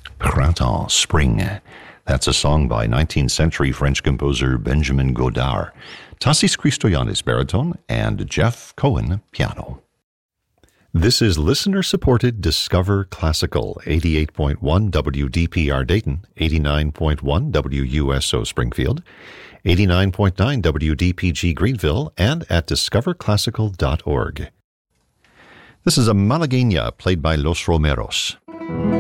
Printemps, Spring. That's a song by 19th century French composer Benjamin Godard. Tassis Christoyannis, baritone, and Jeff Cohen, piano. This is listener-supported Discover Classical, 88.1 WDPR Dayton, 89.1 WUSO Springfield, 89.9 WDPG Greenville, and at discoverclassical.org. This is a Malagueña played by Los Romeros.